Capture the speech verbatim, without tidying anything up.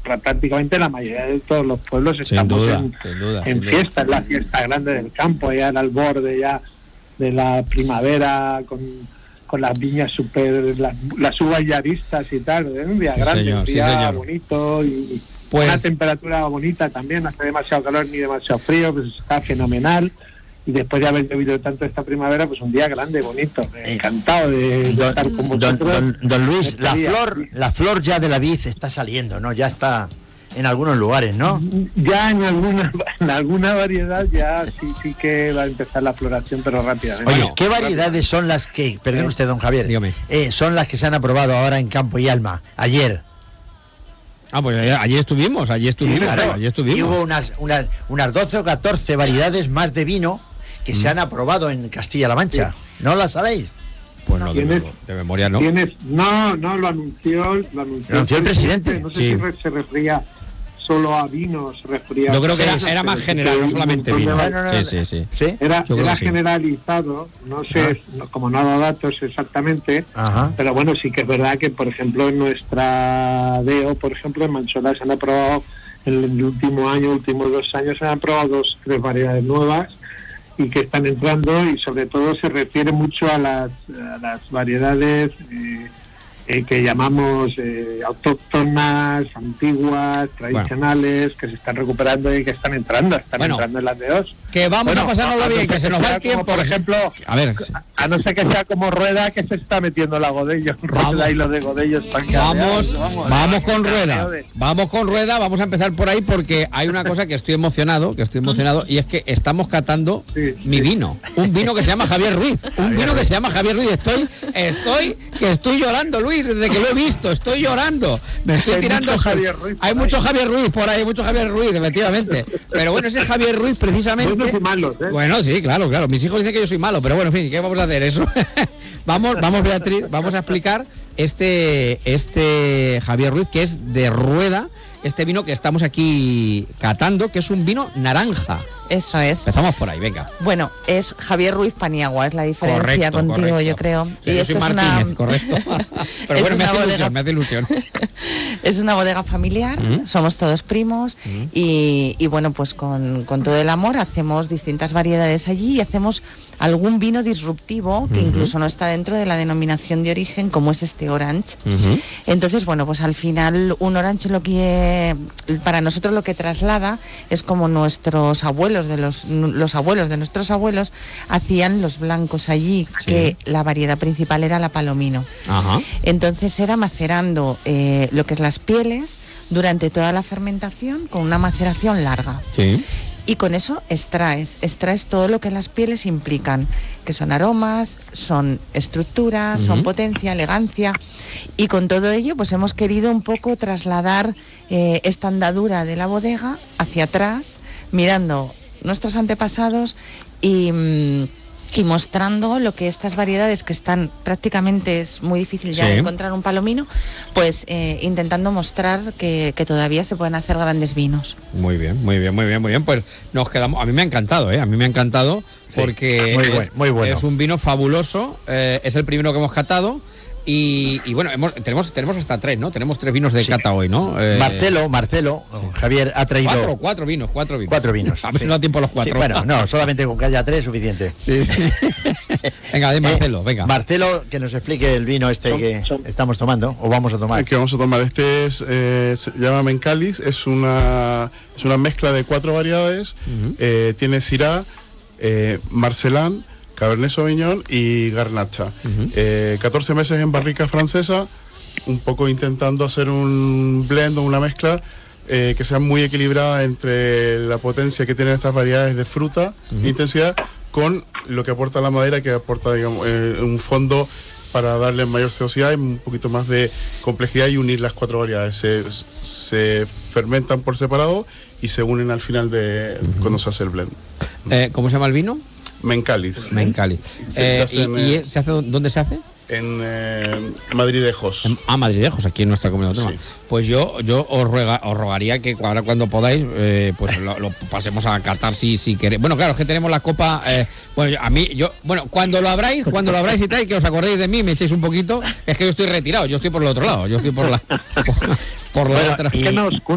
prácticamente la mayoría de todos los pueblos estamos sin duda, en, sin duda, en sin fiesta, en la fiesta grande del campo, ya al borde ya de la primavera, con, con las viñas super, las, las uvas yaristas y tal, ¿eh? Un día sí, grande, señor, un día sí, señor. bonito y pues... una temperatura bonita también, no hace demasiado calor ni demasiado frío, pues está fenomenal. Y después de haber llovido tanto esta primavera, pues un día grande, bonito, encantado de, de don, estar con don, vosotros. don, don Luis, la día. flor, la flor ya de la vid está saliendo, ¿no? Ya está en algunos lugares, ¿no? Ya en alguna en alguna variedad ya sí sí que va a empezar la floración, pero rápidamente. Oye, Bueno, ¿qué variedades son las que, perdón Eh, usted, don Javier, dígame. eh, son las que se han aprobado ahora en Campo y Alma, ayer? Ah, pues ayer, ayer estuvimos, ayer estuvimos, Claro, ayer estuvimos. y hubo unas, unas, unas doce o catorce variedades más de vino que mm. se han aprobado en Castilla-La Mancha. Sí. ¿No las sabéis? Pues no, de, de memoria no. ¿Tienes? No, no, lo anunció, lo anunció, ¿Lo anunció el presidente? No sé sí. si se refería solo a vinos, se refería... Yo creo que era, era más general, no solamente vino. No, no, no, sí, sí, sí, sí. Era, era sí. generalizado, no sé, no, como no ha dado datos exactamente, Ajá. pero bueno, sí que es verdad que, por ejemplo, en nuestra D E O, por ejemplo, en Manchola se han aprobado, en el último año, últimos dos años, se han aprobado dos, tres variedades nuevas y que están entrando, y sobre todo se refiere mucho a las, a las variedades eh, eh, que llamamos eh, autóctonas, antiguas, tradicionales, bueno, que se están recuperando y que están entrando, están bueno, entrando en las D E Os. Que vamos bueno, a pasárnoslo bien, que se nos va el tiempo. Como, por ejemplo, a ver, a no ser que sea como Rueda, que se está metiendo la Godello. Rueda y lo de Godello están Vamos, vamos, vamos con Rueda. Vamos con Rueda, vamos a empezar por ahí porque hay una cosa que estoy emocionado, que estoy emocionado, y es que estamos catando sí, mi sí. vino. Un vino que se llama Javier Ruiz. Un vino que se llama Javier Ruiz. Estoy, estoy, que estoy llorando, Luis, desde que lo he visto, estoy llorando. Me estoy hay tirando. Mucho Javier Ruiz hay mucho Javier Ruiz por ahí, mucho Javier Ruiz, efectivamente. Pero bueno, ese Javier Ruiz precisamente. Buenos y malos, ¿eh? Bueno, sí, claro, claro. Mis hijos dicen que yo soy malo, pero bueno, en fin, ¿qué vamos a hacer? Eso. vamos, vamos, Beatriz, vamos a explicar este, este Javier Ruiz, que es de Rueda, este vino que estamos aquí catando, que es un vino naranja. Eso es. Empezamos por ahí, venga. Bueno, es Javier Ruiz Paniagua, es la diferencia correcto, contigo, correcto. yo creo. Sí, y yo esto soy es Martínez, una... correcto. Pero bueno, me hace, bodega... ilusión, me hace ilusión. Es una bodega familiar, ¿Mm? somos todos primos ¿Mm? y, y bueno, pues con, con todo el amor hacemos distintas variedades allí y hacemos algún vino disruptivo que uh-huh. incluso no está dentro de la denominación de origen, como es este Orange. Uh-huh. Entonces, bueno, pues al final un Orange lo que para nosotros lo que traslada es como nuestros abuelos de los los abuelos de nuestros abuelos hacían los blancos allí, sí. que la variedad principal era la Palomino. Uh-huh. Entonces era macerando eh, lo que es las pieles durante toda la fermentación con una maceración larga. Sí. Y con eso extraes, extraes todo lo que las pieles implican, que son aromas, son estructura, uh-huh. son potencia, elegancia. Y con todo ello, pues hemos querido un poco trasladar eh, esta andadura de la bodega hacia atrás, mirando nuestros antepasados y... Mmm, y mostrando lo que estas variedades que están prácticamente, es muy difícil ya sí. de encontrar un palomino, pues eh, intentando mostrar que, que todavía se pueden hacer grandes vinos. Muy bien, muy bien, muy bien, muy bien. Pues nos quedamos, a mí me ha encantado, ¿eh? A mí me ha encantado porque sí, muy, buen, muy bueno. es un vino fabuloso, eh, es el primero que hemos catado. Y, y bueno, hemos, tenemos tenemos hasta tres, ¿no? Tenemos tres vinos de sí. cata hoy, ¿no? Eh, Marcelo, Marcelo, Javier ha traído... Cuatro, cuatro vinos, cuatro vinos. Cuatro vinos. A ver si sí. no da tiempo los cuatro. Sí, bueno, no, solamente con que haya tres es suficiente. Sí, sí. Venga, de Marcelo, eh, venga. Marcelo, que nos explique el vino este son, que son. estamos tomando, o vamos a tomar. El que vamos a tomar, este es, eh, se llama Mencalis, es una, es una mezcla de cuatro variedades, uh-huh. eh, tiene Syrah, eh, Marcelán, Cabernet Sauvignon y Garnacha. Uh-huh. eh, catorce meses en barrica francesa, un poco intentando hacer un blend o una mezcla eh, que sea muy equilibrada entre la potencia que tienen estas variedades de fruta, uh-huh. intensidad, con lo que aporta la madera, que aporta, digamos, eh, un fondo para darle mayor sedosidad y un poquito más de complejidad y unir las cuatro variedades. Se, se fermentan por separado y se unen al final de uh-huh. cuando se hace el blend. Eh, ¿Cómo se llama el vino? Mencalis. Mencalis. Se, eh, se en, ¿Y, y se hace, dónde se hace? En eh, Madridejos. En, ah, Madridejos, aquí en nuestra comunidad autónoma. Sí. Pues yo yo os, ruega, os rogaría que ahora cuando podáis, eh, pues lo, lo pasemos a catar si, si queréis. Bueno, claro, es que tenemos la copa. Eh, bueno, a mí, yo, bueno, cuando lo abráis, cuando lo abráis y tal, que os acordéis de mí, me echéis un poquito. Es que yo estoy retirado, yo estoy por el otro lado, yo estoy por la. Por, por la bueno, otra. Y...